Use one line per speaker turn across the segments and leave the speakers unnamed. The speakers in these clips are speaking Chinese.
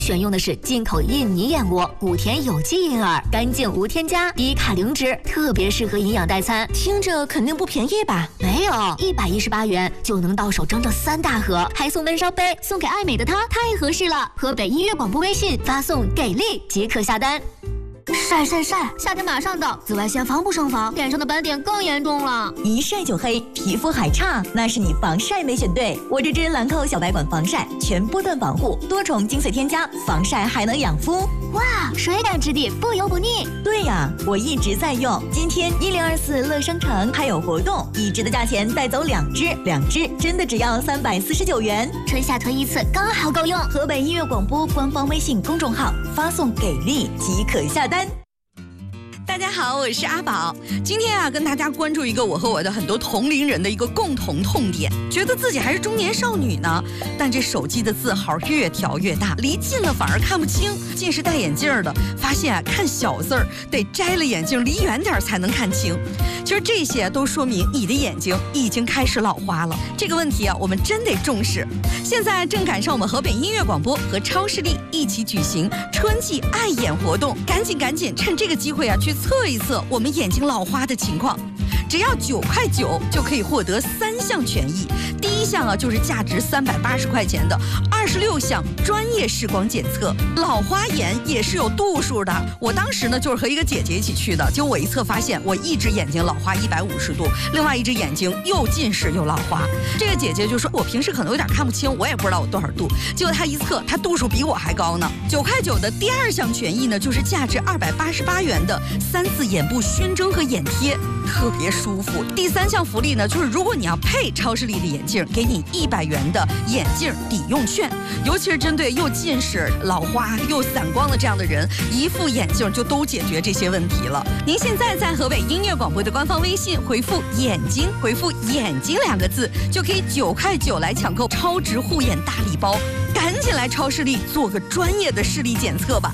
选用的是进口印尼燕窝，古田有机银耳，干净无添加，低卡零脂，特别适合营养代餐。
听着肯定不便宜吧？
没有，118元就能到手整整3大盒，还送温烧杯，送给爱美的她太合适了。河北音乐广播微信发送“给力”即可下单。晒，夏天马上到，紫外线防不胜防，脸上的斑点更严重了。
一晒就黑，皮肤还差，那是你防晒没选对。我这支兰蔻小白管防晒，全波段保护，多重精粹添加，防晒还能养肤。
哇，水感质地，不油不腻。
对呀，我一直在用。今天1024乐商城还有活动，一支的价钱带走2支真的只要349元。
春夏囤一次刚好够用。
河北音乐广播官方微信公众号发送“给力”即可下单。
大家好，我是阿宝。今天啊，跟大家关注一个我和我的很多同龄人的一个共同痛点，觉得自己还是中年少女呢，但这手机的字号越调越大，离近了反而看不清。近视戴眼镜的发现啊，看小字儿得摘了眼镜离远点才能看清。其实这些都说明你的眼睛已经开始老花了。这个问题啊，我们真得重视。现在正赶上我们河北音乐广播和超视力一起举行春季爱眼活动，赶紧趁这个机会啊，去测一测我们眼睛老花的情况。只要9.9块就可以获得3项权益。第一项啊，就是价值380块钱的26项专业视光检测。老花眼也是有度数的。我当时呢，就是和一个姐姐一起去的，结果我一测发现我一只眼睛老花150度，另外一只眼睛又近视又老花。这个姐姐就说我平时可能有点看不清，我也不知道我多少度。结果她一测，她度数比我还高呢。9.9块的第2项权益呢，就是价值288元的3次眼部熏蒸和眼贴，特别舒服。第3项福利呢，就是如果你要配超视力的眼镜，给你100元的眼镜抵用券。尤其是针对又近视、老花又散光的这样的人，一副眼镜就都解决这些问题了。您现在在河北音乐广播的官方微信回复“眼睛”，回复“眼睛”2个字，就可以9.9块来抢购超值护眼大礼包。赶紧来超视力做个专业的视力检测吧。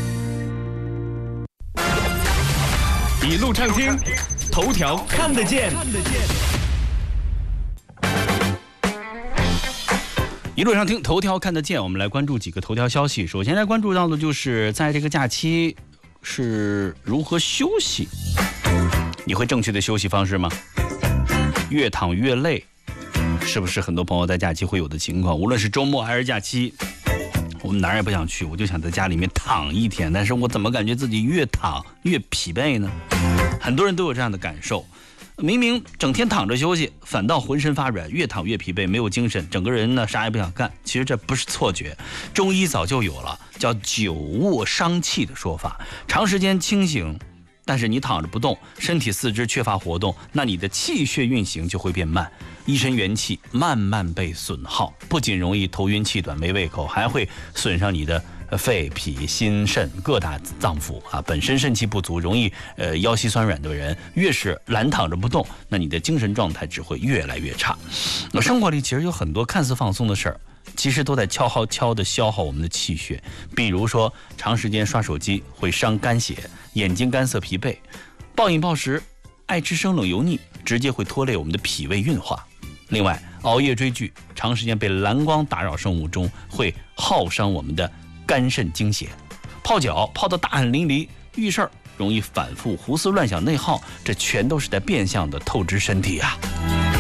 一路畅听，头条看得见。一路上听头条看得见，我们来关注几个头条消息。首先来关注到的就是在这个假期是如何休息。你会正确的休息方式吗？越躺越累，是不是很多朋友在假期会有的情况？无论是周末还是假期，我们哪儿也不想去，我就想在家里面躺一天，但是我怎么感觉自己越躺越疲惫呢？很多人都有这样的感受。明明整天躺着休息，反倒浑身发软，越躺越疲惫，没有精神，整个人呢啥也不想干。其实这不是错觉，中医早就有了叫久卧伤气的说法。长时间清醒，但是你躺着不动，身体四肢缺乏活动，那你的气血运行就会变慢，一身元气慢慢被损耗，不仅容易头晕气短没胃口，还会损伤你的肺脾心肾各大脏腑啊。本身肾气不足，容易腰膝酸软的人，越是懒躺着不动，那你的精神状态只会越来越差。那生活里其实有很多看似放松的事儿，其实都在悄地消耗我们的气血。比如说长时间刷手机会伤肝血，眼睛干涩疲惫，暴饮暴食，爱吃生冷油腻，直接会拖累我们的脾胃运化。另外熬夜追剧，长时间被蓝光打扰生物钟，会耗伤我们的肝肾精血。泡脚泡得大汗淋漓，遇事儿容易反复胡思乱想内耗，这全都是在变相的透支身体啊。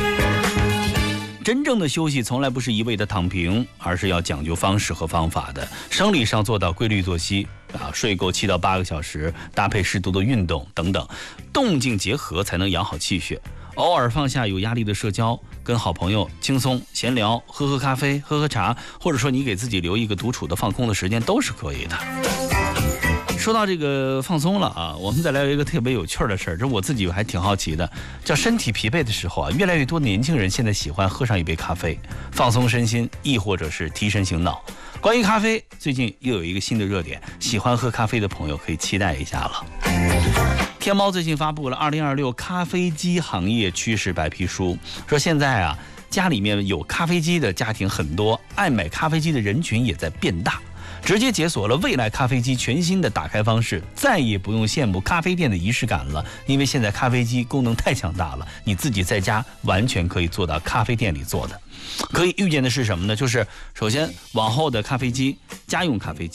真正的休息从来不是一味的躺平，而是要讲究方式和方法的。生理上做到规律作息睡够7到8个小时，搭配适度的运动等等，动静结合才能养好气血。偶尔放下有压力的社交，跟好朋友轻松闲聊，喝咖啡，喝茶，或者说你给自己留一个独处的放空的时间都是可以的。说到这个放松了啊，我们再来一个特别有趣的事儿，这我自己还挺好奇的，叫身体疲惫的时候啊，越来越多的年轻人现在喜欢喝上一杯咖啡，放松身心，亦或者是提神醒脑。关于咖啡，最近又有一个新的热点，喜欢喝咖啡的朋友可以期待一下了。天猫最近发布了2026咖啡机行业趋势白皮书，说现在啊，家里面有咖啡机的家庭很多，爱买咖啡机的人群也在变大，直接解锁了未来咖啡机全新的打开方式，再也不用羡慕咖啡店的仪式感了，因为现在咖啡机功能太强大了，你自己在家完全可以做到咖啡店里做的。可以预见的是什么呢？就是首先往后的咖啡机，家用咖啡机